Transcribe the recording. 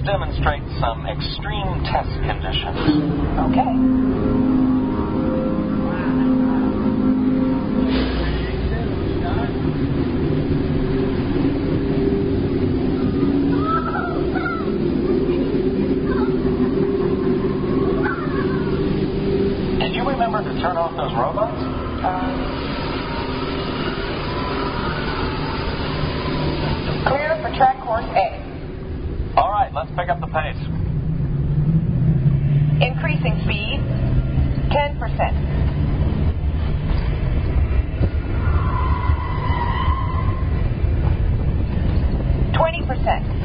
demonstrate some extreme test conditions. Okay. Did you remember to turn off those robots? Clear for track course A. All right, let's pick up the pace. Increasing speed, 10%. 20%.